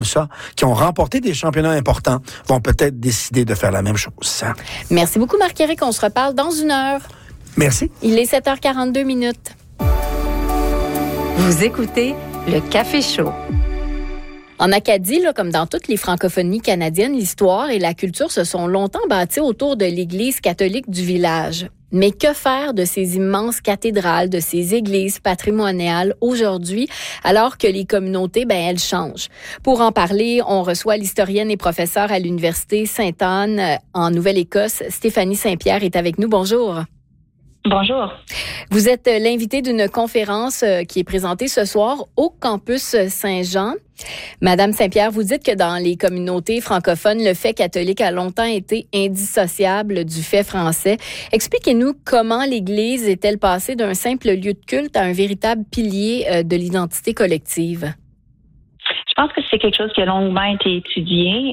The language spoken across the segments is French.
ça, qui ont remporté des championnats importants, vont peut-être décider de faire la même chose. Merci beaucoup, Marc-Éric. On se reparle dans 1 heure. Merci. Il est 7h42 minutes. Vous écoutez le Café Chaud. En Acadie, là, comme dans toutes les francophonies canadiennes, l'histoire et la culture se sont longtemps bâties autour de l'Église catholique du village. Mais que faire de ces immenses cathédrales, de ces églises patrimoniales aujourd'hui, alors que les communautés, elles changent? Pour en parler, on reçoit l'historienne et professeure à l'Université Sainte-Anne en Nouvelle-Écosse. Stéphanie Saint-Pierre est avec nous. Bonjour. Bonjour. Vous êtes l'invitée d'une conférence qui est présentée ce soir au campus Saint-Jean. Madame Saint-Pierre, vous dites que dans les communautés francophones, le fait catholique a longtemps été indissociable du fait français. Expliquez-nous comment l'Église est-elle passée d'un simple lieu de culte à un véritable pilier de l'identité collective? Je pense que c'est quelque chose qui a longuement été étudié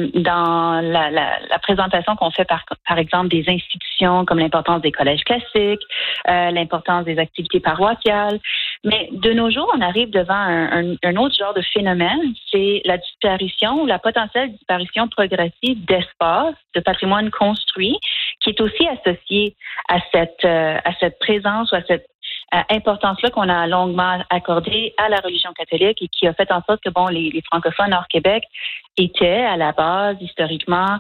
dans la présentation qu'on fait par exemple des institutions comme l'importance des collèges classiques, l'importance des activités paroissiales. Mais de nos jours, on arrive devant un autre genre de phénomène, c'est la disparition ou la potentielle disparition progressive d'espace, de patrimoine construit, qui est aussi associé à cette présence ou à cette importance-là qu'on a longuement accordée à la religion catholique et qui a fait en sorte que les francophones hors Québec étaient à la base historiquement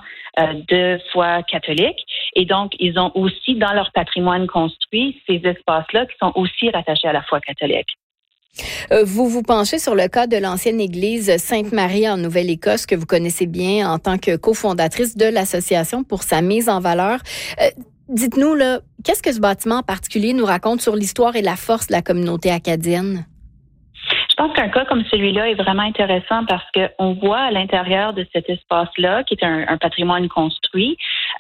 de foi catholique et donc ils ont aussi dans leur patrimoine construit ces espaces-là qui sont aussi rattachés à la foi catholique. Vous vous penchez sur le cas de l'ancienne église Sainte-Marie en Nouvelle-Écosse que vous connaissez bien en tant que cofondatrice de l'association pour sa mise en valeur. Dites-nous, là, qu'est-ce que ce bâtiment en particulier nous raconte sur l'histoire et la force de la communauté acadienne? Je pense qu'un cas comme celui-là est vraiment intéressant parce qu'on voit à l'intérieur de cet espace-là, qui est un patrimoine construit,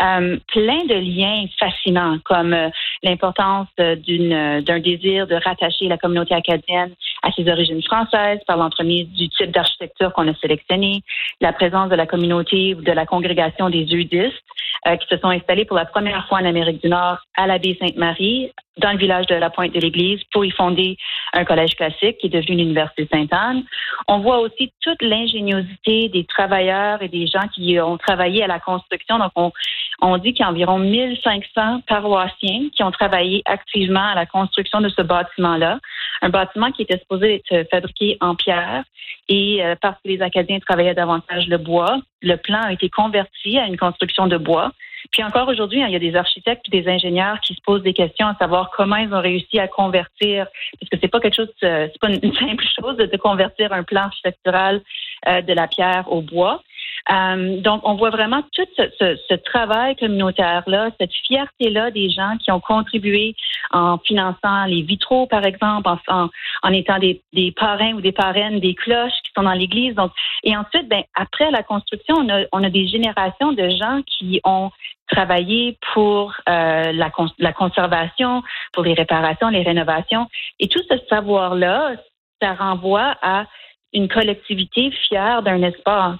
plein de liens fascinants, comme l'importance d'un désir de rattacher la communauté acadienne à ses origines françaises par l'entremise du type d'architecture qu'on a sélectionné, la présence de la communauté ou de la congrégation des eudistes qui se sont installés pour la première fois en Amérique du Nord à l'abbaye Sainte-Marie, dans le village de la Pointe de l'Église, pour y fonder un collège classique qui est devenu l'Université Sainte-Anne. On voit aussi toute l'ingéniosité des travailleurs et des gens qui ont travaillé à la construction. Donc, on dit qu'il y a environ 1500 paroissiens qui ont travaillé activement à la construction de ce bâtiment-là. Un bâtiment qui était supposé être fabriqué en pierre et parce que les Acadiens travaillaient davantage le bois, le plan a été converti à une construction de bois. Puis encore aujourd'hui, il y a des architectes et des ingénieurs qui se posent des questions à savoir comment ils ont réussi à convertir, parce que c'est pas quelque chose, c'est pas une simple chose de convertir un plan architectural de la pierre au bois. Donc, on voit vraiment tout ce travail communautaire-là, cette fierté-là des gens qui ont contribué en finançant les vitraux, par exemple, en étant des parrains ou des parraines des cloches qui sont dans l'église. Donc, et ensuite, après la construction, on a des générations de gens qui ont travaillé pour la conservation, pour les réparations, les rénovations. Et tout ce savoir-là, ça renvoie à une collectivité fière d'un espace.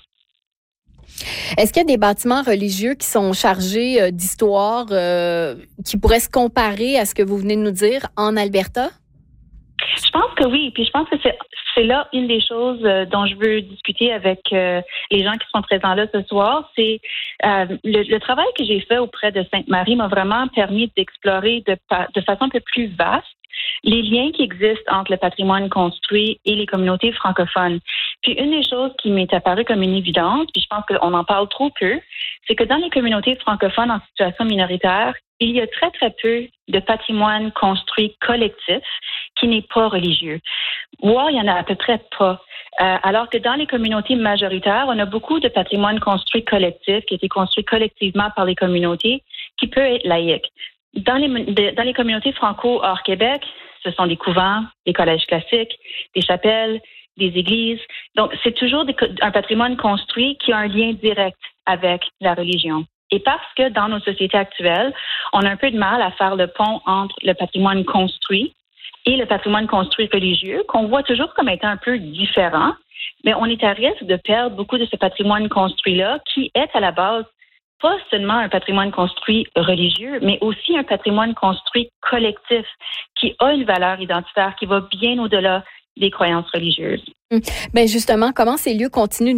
Est-ce qu'il y a des bâtiments religieux qui sont chargés d'histoire qui pourraient se comparer à ce que vous venez de nous dire en Alberta? Je pense que oui. Puis je pense que c'est là une des choses dont je veux discuter avec les gens qui sont présents là ce soir. C'est le travail que j'ai fait auprès de Sainte-Marie m'a vraiment permis d'explorer de façon un peu plus vaste les liens qui existent entre le patrimoine construit et les communautés francophones. Puis une des choses qui m'est apparue comme une évidence, puis je pense qu'on en parle trop peu, c'est que dans les communautés francophones en situation minoritaire, il y a très, très peu de patrimoine construit collectif qui n'est pas religieux. Voire, il y en a à peu près pas. Alors que dans les communautés majoritaires, on a beaucoup de patrimoine construit collectif qui a été construit collectivement par les communautés qui peut être laïque. Dans les communautés franco hors Québec, ce sont des couvents, des collèges classiques, des chapelles, des églises. Donc, c'est toujours un patrimoine construit qui a un lien direct avec la religion. Et parce que dans nos sociétés actuelles, on a un peu de mal à faire le pont entre le patrimoine construit et le patrimoine construit religieux, qu'on voit toujours comme étant un peu différent, mais on est à risque de perdre beaucoup de ce patrimoine construit-là qui est à la base pas seulement un patrimoine construit religieux, mais aussi un patrimoine construit collectif qui a une valeur identitaire qui va bien au-delà des croyances religieuses. Bien justement, comment ces lieux continuent